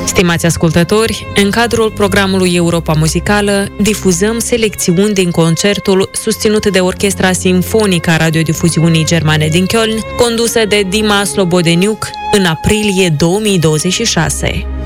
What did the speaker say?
Stimați ascultători, în cadrul programului Europa Muzicală difuzăm selecțiuni din concertul susținut de Orchestra Simfonică a Radiodifuziunii Germane din Köln, condusă de Dima Slobodeniuk, în aprilie 2026.